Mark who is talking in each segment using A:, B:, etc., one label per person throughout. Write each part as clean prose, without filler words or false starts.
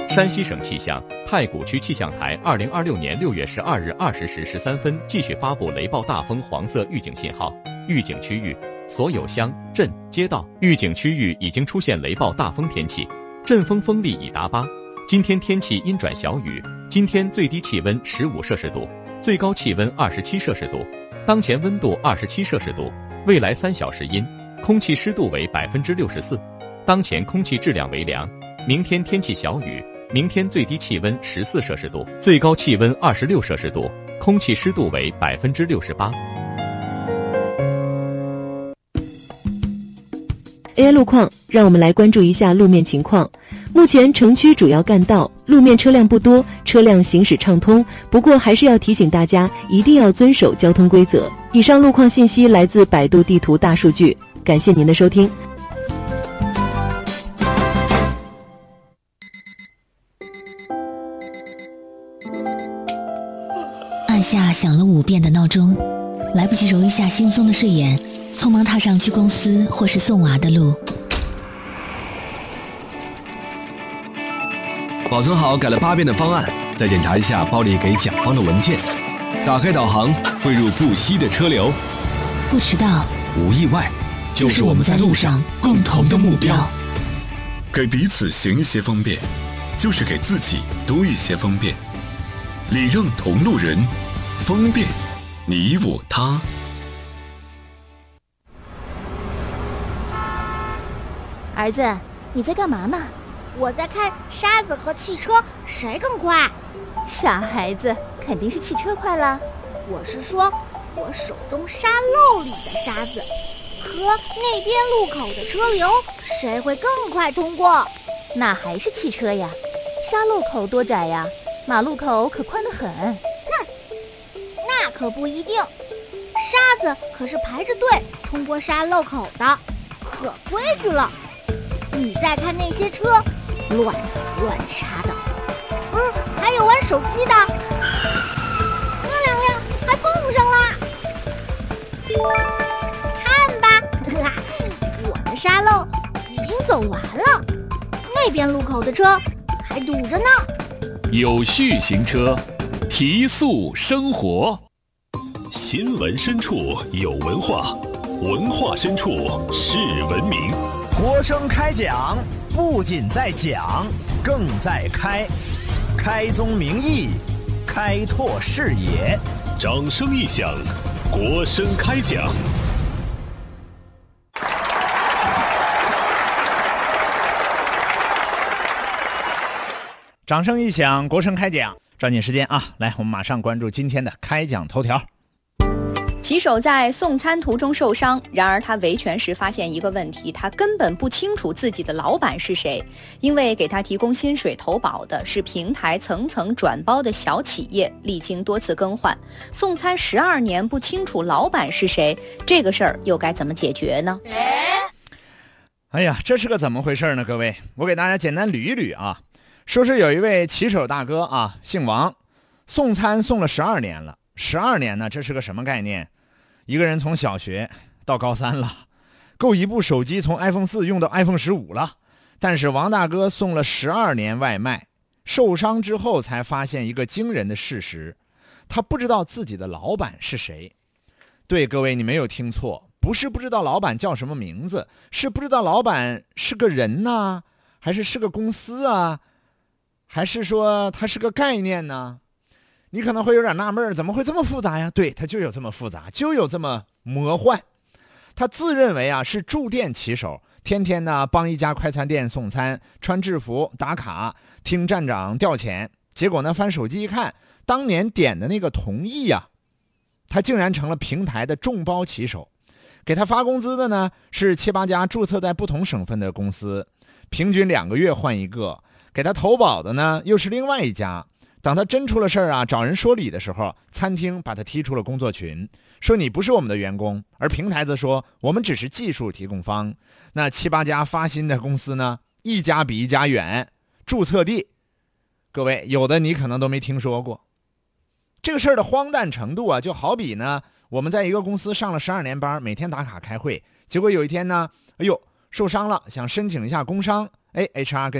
A: 山西省气象太谷区气象台2026年6月12日20时13分继续发布雷暴大风黄色预警信号，预警区域所有乡镇街道预警区域已经出现雷暴大风天气，阵风风力已达8。今天天气阴转小雨，今天最低气温15摄氏度，最高气温27摄氏度，当前温度27摄氏度，未来3小时阴，空气湿度为64%，当前空气质量为良。明天天气小雨，明天最低气温14摄氏度，最高气温26摄氏度，空气湿度为68%。
B: AI 路况，让我们来关注一下路面情况。目前城区主要干道路面车辆不多，车辆行驶畅通，不过还是要提醒大家一定要遵守交通规则。以上路况信息来自百度地图大数据，感谢您的收听。
C: 按下响了5遍的闹钟，来不及揉一下惺忪的睡眼，匆忙踏上去公司或是送娃的路。
D: 保存好改了8遍的方案，再检查一下包里给甲方的文件。打开导航，汇入不息的车流。
C: 不迟到，
D: 无意外，就是我们在路上共同的目标。
E: 给彼此行一些方便，就是给自己多一些方便。礼让同路人，方便你我他。
F: 儿子，你在干嘛呢？
G: 我在看沙子和汽车谁更快。
F: 傻孩子，肯定是汽车快了。
G: 我是说，我手中沙漏里的沙子和那边路口的车流，谁会更快通过？
F: 那还是汽车呀，沙路口多窄呀，马路口可宽得很。
G: 哼，那可不一定，沙子可是排着队通过沙漏口的，可规矩了。你再看那些车，乱挤乱插的，还有玩手机的，那2辆还碰上了。看吧，我的沙漏已经走完了，那边路口的车还堵着呢。
H: 有序行车，提速生活。新闻深处有文化，文化深处是文明。
I: 国声开讲，不仅在讲，更在开，开宗明义，开拓视野。
H: 掌声一响，国声开讲。
I: 掌声一响，国声开讲。抓紧时间啊，来，我们马上关注今天的开讲头条。
J: 骑手在送餐途中受伤，然而他维权时发现一个问题，他根本不清楚自己的老板是谁，因为给他提供薪水投保的是平台层层转包的小企业，历经多次更换，送餐12年不清楚老板是谁，这个事儿又该怎么解决呢？
I: 哎呀，这是个怎么回事呢？各位，我给大家简单捋一捋啊。说是有一位骑手大哥啊，姓王，送餐送了12年了。12年呢，这是个什么概念？一个人从小学到高3了，够一部手机从 iPhone 4用到 iPhone 15了。但是王大哥送了12年外卖，受伤之后才发现一个惊人的事实，他不知道自己的老板是谁。对，各位，你没有听错，不是不知道老板叫什么名字，是不知道老板是个人呢，还是个公司啊，还是说它是个概念呢？你可能会有点纳闷，怎么会这么复杂呀？对，它就有这么复杂，就有这么魔幻。他自认为啊是驻店骑手，天天呢帮一家快餐店送餐，穿制服打卡，听站长调遣。结果呢翻手机一看，当年点的那个同意呀，他竟然成了平台的众包骑手。给他发工资的呢是7、8家注册在不同省份的公司，平均2个月换一个。给他投保的呢又是另外一家。等他真出了事儿啊，找人说理的时候，餐厅把他踢出了工作群，说你不是我们的员工，而平台则说我们只是技术提供方。那7、8家发薪的公司呢，一家比一家远，注册地，各位有的你可能都没听说过。这个事儿的荒诞程度啊，就好比呢，我们在一个公司上了12年班，每天打卡开会，结果有一天呢，受伤了，想申请一下工伤，HR 跟你说，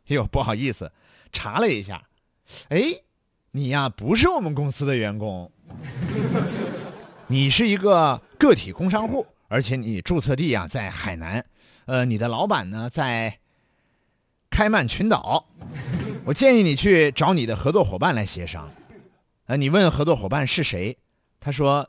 I: 哟，不好意思，查了一下，哎，你呀不是我们公司的员工，你是一个个体工商户，而且你注册地啊在海南，你的老板呢在开曼群岛，我建议你去找你的合作伙伴来协商。你问合作伙伴是谁，他说，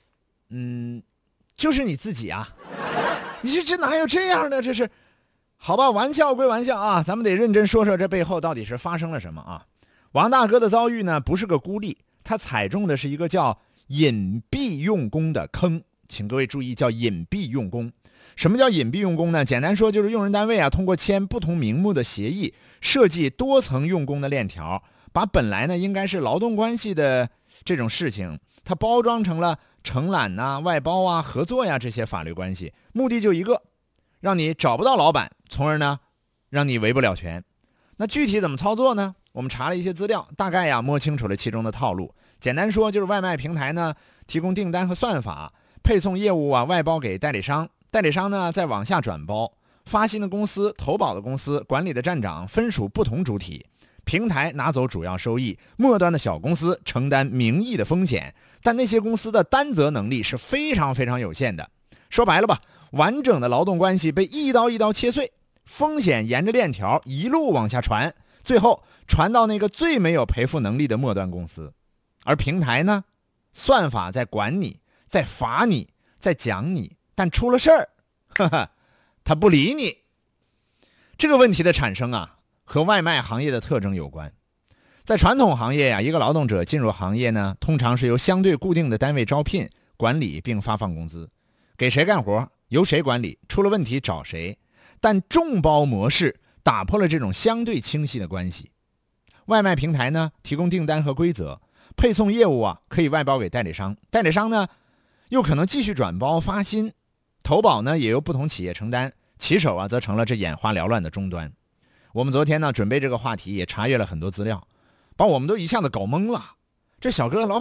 I: 就是你自己啊。你这哪有这样的？这是，好吧，玩笑归玩笑啊，咱们得认真说说这背后到底是发生了什么啊。王大哥的遭遇呢不是个孤立，他踩中的是一个叫隐蔽用工的坑，请各位注意，叫隐蔽用工。什么叫隐蔽用工呢？简单说就是用人单位啊通过签不同名目的协议，设计多层用工的链条，把本来呢应该是劳动关系的这种事情，它包装成了承揽啊、外包啊、合作呀这些法律关系，目的就一个，让你找不到老板，从而呢让你维不了权。那具体怎么操作呢？我们查了一些资料，大概呀摸清楚了其中的套路。简单说就是外卖平台呢提供订单和算法，配送业务啊外包给代理商，代理商呢再往下转包，发信的公司、投保的公司、管理的站长分属不同主体，平台拿走主要收益，末端的小公司承担名义的风险，但那些公司的担责能力是非常非常有限的。说白了吧，完整的劳动关系被一刀一刀切碎，风险沿着链条一路往下传，最后传到那个最没有赔付能力的末端公司。而平台呢，算法在管你，在罚你，在讲你，但出了事儿，他不理你。这个问题的产生啊，和外卖行业的特征有关。在传统行业呀，一个劳动者进入行业呢，通常是由相对固定的单位招聘、管理并发放工资，给谁干活由谁管理，出了问题找谁。但众包模式打破了这种相对清晰的关系。外卖平台呢，提供订单和规则，配送业务啊可以外包给代理商，代理商呢又可能继续转包发薪，投保呢也由不同企业承担，骑手啊则成了这眼花缭乱的终端。我们昨天呢准备这个话题也查阅了很多资料，把我们都一下子搞懵了。这小哥老